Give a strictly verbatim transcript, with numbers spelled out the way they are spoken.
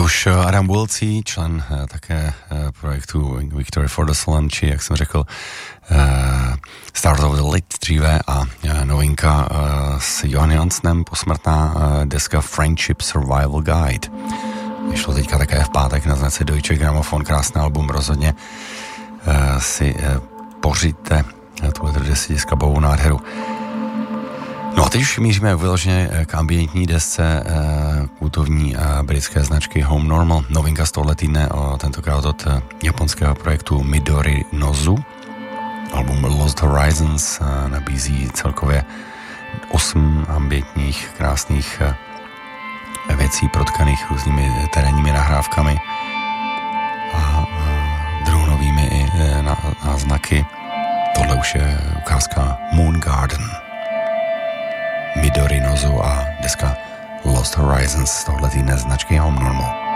už Adam Wiltsey, člen také projektu Victory for the Slam, či jak jsem řekl, Stars of the Lit dříve a novinka s Johan Janssenem, posmrtná deska Friendship Survival Guide. Vyšlo teďka také v pátek na značce Deutsche Grammophon, krásný album, rozhodně si pořiďte tuhle deska, nádheru. No a teď už míříme vyloženě k ambientní desce kultovní britské značky Home Normal. Novinka z tohle týdne, tentokrát od japonského projektu Midori Nozu. Album Lost Horizons nabízí celkově osm ambientních, krásných věcí protkaných různými terénními nahrávkami a druhonovými náznaky. Tohle už je ukázka Moon Garden. Midori Nozu a deska Lost Horizons z tohle týdne značky Home Normal.